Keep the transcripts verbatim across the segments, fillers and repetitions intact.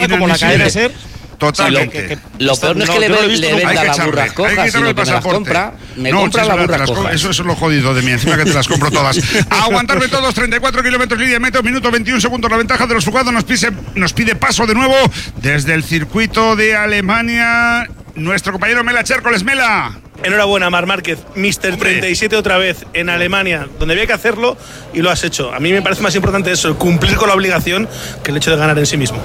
como la cadena SER. Totalmente. Sí, lo, que, que, lo peor no es que le, le, le venda las burras cojas, sino que me las compra, me no, compra las burras cojas. Eso, eso es lo jodido de mí, encima que te las compro todas. A aguantarme todos, treinta y cuatro kilómetros línea de meta, minuto veintiún segundos. La ventaja de los fugados nos pide, nos pide paso de nuevo desde el circuito de Alemania. Nuestro compañero Mela Chércoles. Mela. Enhorabuena, Marc Márquez, míster treinta y siete otra vez en Alemania, donde había que hacerlo y lo has hecho. A mí me parece más importante eso, el cumplir con la obligación, que el hecho de ganar en sí mismo.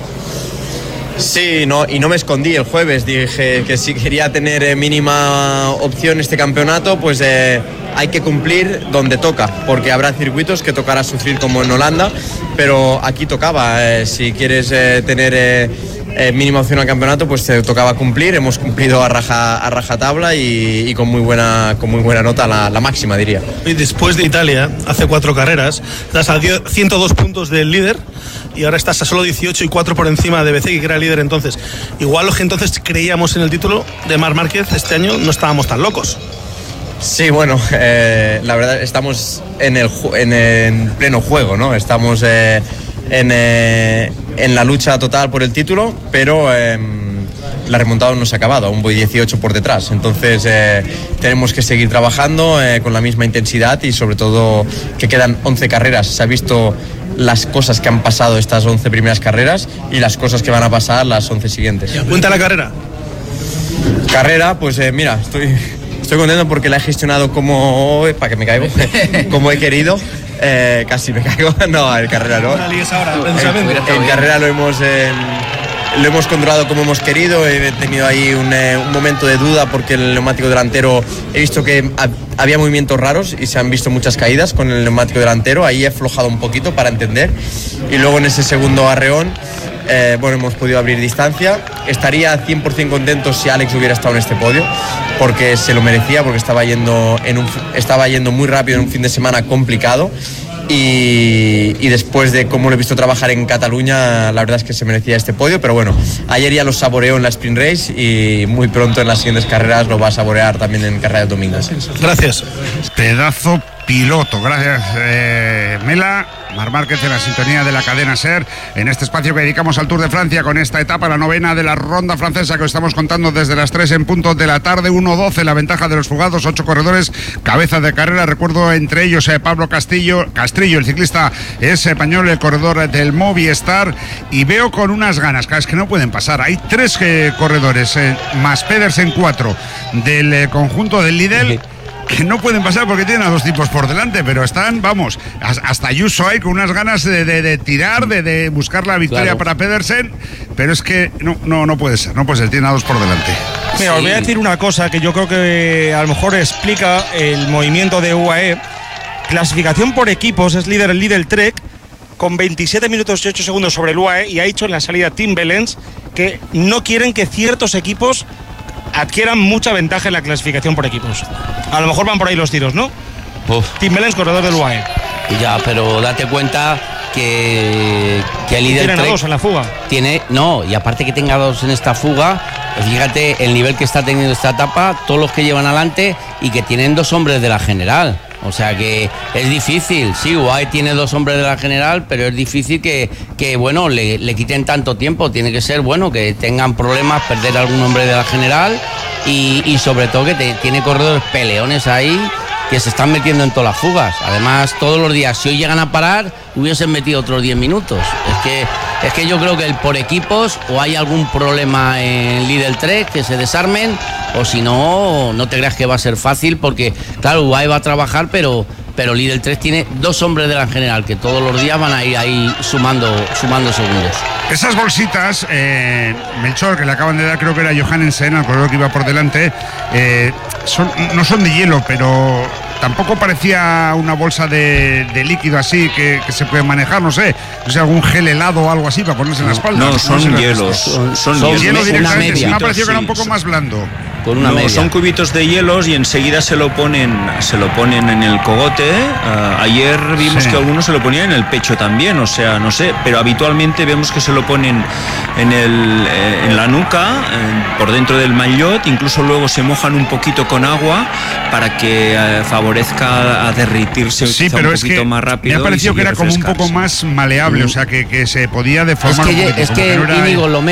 Sí, no, y no me escondí el jueves, dije que si quería tener eh, mínima opción este campeonato, pues eh, hay que cumplir donde toca, porque habrá circuitos que tocará sufrir como en Holanda, pero aquí tocaba, eh, si quieres eh, tener eh, eh, mínima opción al campeonato, pues te tocaba cumplir, hemos cumplido a raja, a rajatabla y, y con muy buena, con muy buena nota, la, la máxima diría. Y después de Italia, hace cuatro carreras, estás a ciento dos puntos del líder, y ahora estás a solo dieciocho y cuatro por encima de Bezzecchi, que era líder entonces. Igual los que entonces creíamos en el título de Marc Márquez este año no estábamos tan locos. Sí, bueno, eh, la verdad estamos en el en, en pleno juego, ¿no? Estamos eh, en, eh, en la lucha total por el título, pero eh, la remontada no se ha acabado, aún voy dieciocho por detrás, entonces eh, tenemos que seguir trabajando eh, con la misma intensidad y sobre todo que quedan once carreras. Se ha visto las cosas que han pasado estas once primeras carreras y las cosas que van a pasar las once siguientes. ¿Cuenta la carrera? Carrera, pues eh, mira, estoy, estoy contento porque la he gestionado como, para que me caigo, como he querido. Eh, casi me caigo, no, en carrera no. En, en carrera lo hemos... Eh, Lo hemos controlado como hemos querido, he tenido ahí un, eh, un momento de duda porque el neumático delantero, he visto que ha, había movimientos raros y se han visto muchas caídas con el neumático delantero, ahí he aflojado un poquito para entender y luego en ese segundo arreón, eh, bueno, hemos podido abrir distancia. Estaría cien por ciento contento si Alex hubiera estado en este podio porque se lo merecía, porque estaba yendo, en un, estaba yendo muy rápido en un fin de semana complicado. Y, y después de cómo lo he visto trabajar en Cataluña, la verdad es que se merecía este podio, pero bueno, ayer ya lo saboreó en la Sprint Race y muy pronto en las siguientes carreras lo va a saborear también en carrera de domingo. Gracias. Pedazo piloto, gracias eh, Mela. Marc Márquez en la sintonía de la cadena SER en este espacio que dedicamos al Tour de Francia con esta etapa, la novena de la ronda francesa que os estamos contando desde las tres en punto de la tarde. Uno doce la ventaja de los fugados, ocho corredores, cabeza de carrera, recuerdo entre ellos eh, Pablo Castillo, Castrillo, el ciclista es español, el corredor del Movistar, y veo con unas ganas, es que no pueden pasar, hay tres eh, corredores, eh, más Pedersen cuatro del eh, conjunto del Lidl, que no pueden pasar porque tienen a dos tipos por delante, pero están, vamos, hasta Ayuso hay con unas ganas de, de, de tirar, de, de buscar la victoria claro. para Pedersen, pero es que no, no, no puede ser, no puede ser, tiene a dos por delante. Mira, sí. Os voy a decir una cosa que yo creo que a lo mejor explica el movimiento de U A E. Clasificación por equipos, es líder el Lidl Trek, con veintisiete minutos y ocho segundos sobre el U A E, y ha dicho en la salida Tim Wellens que no quieren que ciertos equipos adquieran mucha ventaja en la clasificación por equipos. A lo mejor van por ahí los tiros, ¿no? Uf. Tim Wellens, corredor del U A E. Ya, pero date cuenta que, que el líder tiene a dos en la fuga. Tiene, no, y aparte que tenga dos en esta fuga, fíjate el nivel que está teniendo esta etapa, todos los que llevan adelante y que tienen dos hombres de la general. O sea que es difícil, sí, U A E tiene dos hombres de la general, pero es difícil que, que bueno, le, le quiten tanto tiempo. Tiene que ser, bueno, que tengan problemas, perder algún hombre de la general y, y sobre todo que te, tiene corredores peleones ahí que se están metiendo en todas las fugas. Además, todos los días, si hoy llegan a parar, hubiesen metido otros diez minutos. Es que, es que yo creo que el por equipos o hay algún problema en Lidl Trek que se desarmen, o si no, no te creas que va a ser fácil porque, claro, U A E va a trabajar, pero, pero Lidl Trek tiene dos hombres de la general que todos los días van a ir ahí sumando, sumando segundos. Esas bolsitas, eh, Melchor, que le acaban de dar, creo que era Johannesen, el corredor que iba por delante, eh, son, no son de hielo, pero tampoco parecía una bolsa de, de líquido así que, que se puede manejar, no sé, no sé, algún gel helado o algo así para ponerse en la espalda. No, son no sé hielos, son, son hielo hielos. directamente, sí, me ha parecido que era un poco más blando. Con una no, media. Son cubitos de hielos y enseguida se lo ponen se lo ponen en el cogote. Uh, ayer vimos sí. que algunos se lo ponían en el pecho también, o sea, no sé, pero habitualmente vemos que se lo ponen en el eh, en la nuca, eh, por dentro del maillot, incluso luego se mojan un poquito con agua para que eh, favorezca a derritirse sí, pero un es poquito que más rápido. Me ha parecido que era como un poco más maleable, mm. o sea, que, que se podía deformar es que, un poquito. Es que, Íñigo, lo